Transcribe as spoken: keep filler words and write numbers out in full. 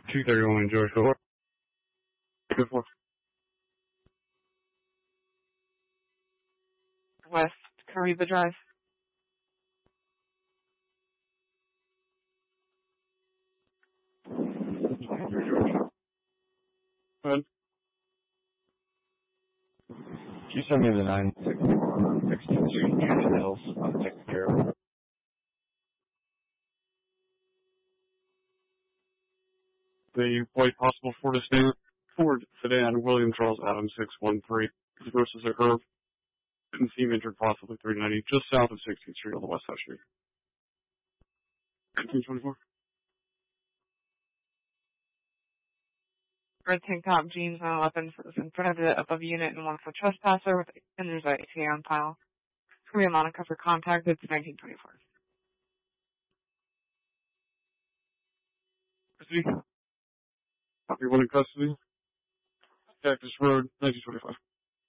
two thirty-one in George Shore. Good for. West Cariba Drive. Go ahead. Can you send me the nine six one sixteen Street, Union Hills? I'm taking care of it. The white possible Ford sedan, Ford sedan, William Charles Adams six one three versus a curve. Didn't seem injured, possibly three ninety, just south of sixteenth Street on the west side street. nineteen twenty-four. Red tank top, jeans, and weapons was in front of the above unit and one for trespasser, with, and there's a A T A on file. It's going to be a Monica for contact. It's nineteen twenty-four. Custody. Copy one in custody. Cactus Road, nineteen twenty-five.